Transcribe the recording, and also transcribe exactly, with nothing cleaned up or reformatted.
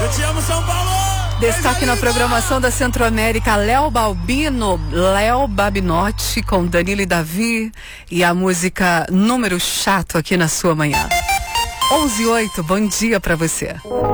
Eu te amo, São Paulo! Destaque na programação da Centro-América, Léo Balbino, Léo Babinotti com Danilo e Davi e a música Número Chato aqui na sua manhã. onze e oito, bom dia pra você.